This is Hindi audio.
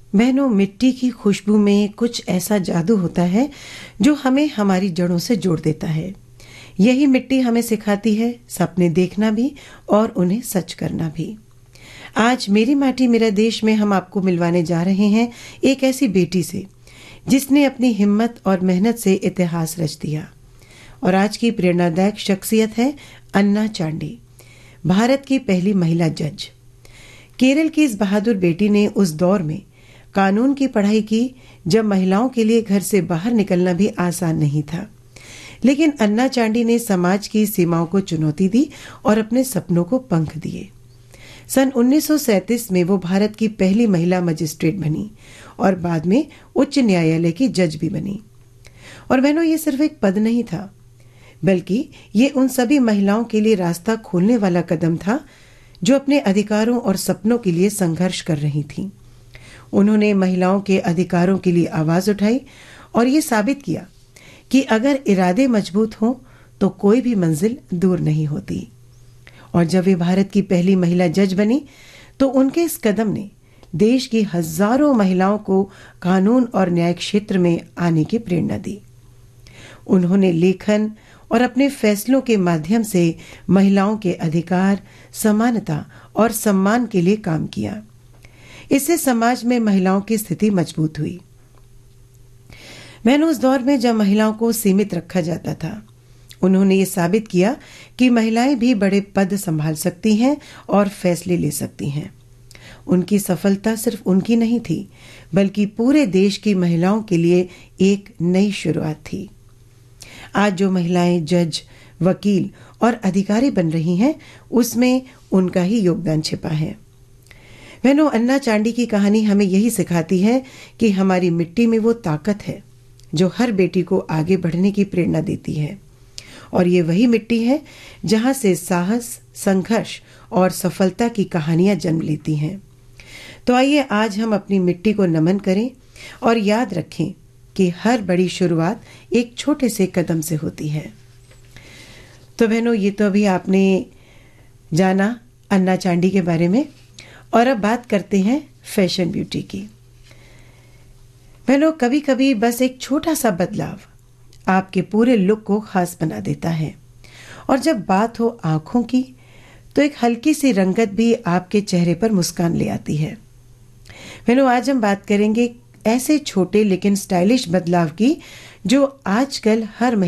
बहनों, मिट्टी की खुशबू में कुछ ऐसा जादू होता है जो हमें हमारी जड़ों से जोड़ देता है। यही मिट्टी हमें सिखाती है सपने देखना भी और उन्हें सच करना भी। आज मेरी माटी मेरा देश में हम आपको मिलवाने जा रहे हैं एक ऐसी बेटी से जिसने अपनी हिम्मत और मेहनत से इतिहास रच दिया। और आज की प्रेरणादायक शख्सियत है अन्ना चांडी, भारत की पहली महिला जज। केरल की इस बहादुर बेटी ने उस दौर में कानून की पढ़ाई की जब महिलाओं के लिए घर से बाहर निकलना भी आसान नहीं था। लेकिन अन्ना चांडी ने समाज की सीमाओं को चुनौती दी और अपने सपनों को पंख दिए। सन 1937 में वो भारत की पहली महिला मजिस्ट्रेट बनी और बाद में उच्च न्यायालय की जज भी बनी। और बहनों, ये सिर्फ एक पद नहीं था, बल्कि ये उन सभी महिलाओं के लिए रास्ता खोलने वाला कदम था जो अपने अधिकारों और सपनों के लिए संघर्ष कर रही थीं। उन्होंने महिलाओं के अधिकारों के लिए आवाज उठाई और ये साबित किया कि अगर इरादे मजबूत हों तो कोई भी मंजिल दूर नहीं होती। और जब वे भारत की पहली महिला जज बनी तो उनके इस कदम ने देश की हजारों महिलाओं को कानून और न्याय क्षेत्र में आने की प्रेरणा दी। उन्होंने लेखन और अपने फैसलों के माध्यम से महिलाओं के अधिकार, समानता और सम्मान के लिए काम किया। इससे समाज में महिलाओं की स्थिति मजबूत हुई। मैंने उस दौर में जब महिलाओं को सीमित रखा जाता था, उन्होंने ये साबित किया कि महिलाएं भी बड़े पद संभाल सकती हैं और फैसले ले सकती हैं। उनकी सफलता सिर्फ उनकी नहीं थी, बल्कि पूरे देश की महिलाओं के लिए एक नई शुरुआत थी। आज जो महिलाएं जज, वकील और अधिकारी बन रही हैं, उसमें उनका ही योगदान छिपा है। बहनों, अन्ना चांडी की कहानी हमें यही सिखाती है कि हमारी मिट्टी में वो ताकत है जो हर बेटी को आगे बढ़ने की प्रेरणा देती है। और ये वही मिट्टी है जहां से साहस, संघर्ष और सफलता की कहानियां जन्म लेती हैं। तो आइए आज हम अपनी मिट्टी को नमन करें और याद रखें कि हर बड़ी शुरुआत एक छोटे से कदम से होती है। तो बहनों, ये तो अभी आपने जाना अन्ना चांडी के बारे में, और अब बात करते हैं फैशन ब्यूटी की। बहनों, कभी कभी बस एक छोटा सा बदलाव आपके पूरे लुक को खास बना देता है। और जब बात हो आंखों की, तो एक हल्की सी रंगत भी आपके चेहरे पर मुस्कान ले आती है। बहनों, आज हम बात करेंगे ऐसे छोटे लेकिन स्टाइलिश बदलाव की जो आजकल हर